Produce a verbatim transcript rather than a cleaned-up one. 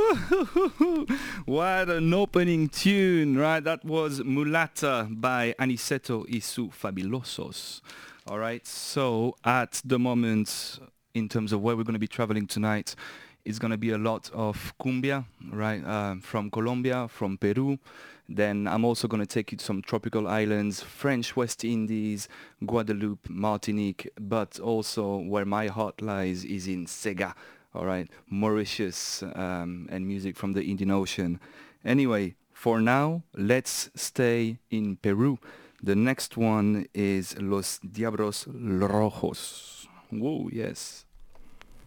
What an opening tune, right? That was Mulata by Aniceto y su Fabulosos. All right, so at the moment, in terms of where we're going to be traveling tonight, it's going to be a lot of cumbia, right? Um, from Colombia, from Peru. Then I'm also going to take you to some tropical islands, French West Indies, Guadeloupe, Martinique, but also where my heart lies is in Sega, all right, Mauritius, um, and music from the Indian Ocean. Anyway, for now, let's stay in Peru. The next one is Los Diablos Rojos. Whoa, yes.